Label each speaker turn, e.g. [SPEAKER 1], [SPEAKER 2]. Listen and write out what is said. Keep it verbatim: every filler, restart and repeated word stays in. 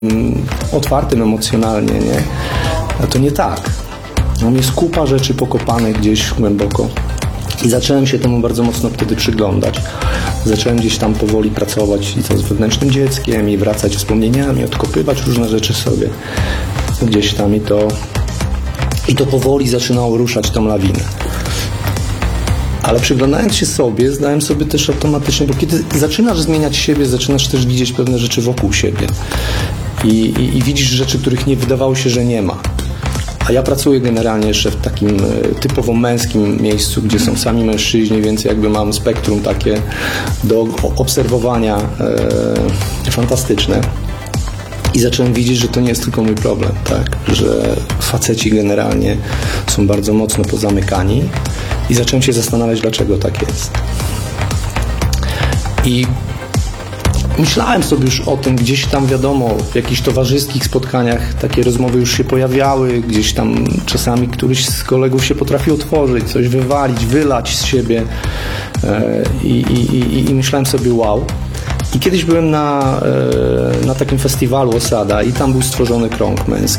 [SPEAKER 1] otwartym emocjonalnie, nie? A to nie tak. Mam jest kupa rzeczy pokopanych gdzieś głęboko. I zacząłem się temu bardzo mocno wtedy przyglądać. Zacząłem gdzieś tam powoli pracować i to z wewnętrznym dzieckiem i wracać wspomnieniami, odkopywać różne rzeczy sobie gdzieś tam i to, i to powoli zaczynało ruszać tą lawinę. Ale przyglądając się sobie, zdałem sobie też automatycznie, bo kiedy zaczynasz zmieniać siebie, zaczynasz też widzieć pewne rzeczy wokół siebie. I, i, i widzisz rzeczy, których nie wydawało się, że nie ma. A ja pracuję generalnie jeszcze w takim typowo męskim miejscu, gdzie są sami mężczyźni, więc jakby mam spektrum takie do obserwowania e, fantastyczne. I zacząłem widzieć, że to nie jest tylko mój problem, tak? Że faceci generalnie są bardzo mocno pozamykani i zacząłem się zastanawiać, dlaczego tak jest. I myślałem sobie już o tym, gdzieś tam wiadomo, w jakichś towarzyskich spotkaniach takie rozmowy już się pojawiały, gdzieś tam czasami któryś z kolegów się potrafił otworzyć, coś wywalić, wylać z siebie i, i, i, i myślałem sobie wow. I kiedyś byłem na, na takim festiwalu Osada i tam był stworzony krąg męski.